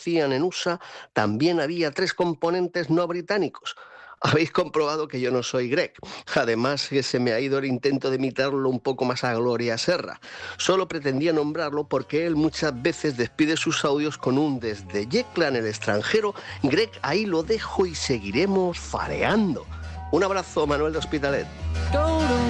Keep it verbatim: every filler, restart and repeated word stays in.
hacían en U S A, también había tres componentes no británicos. Habéis comprobado que yo no soy Greg. Además, que se me ha ido el intento de imitarlo un poco más a Gloria Serra. Solo pretendía nombrarlo porque él muchas veces despide sus audios con un desde Yecla en el extranjero. Greg, ahí lo dejo y seguiremos fareando. Un abrazo, Manuel de Hospitalet.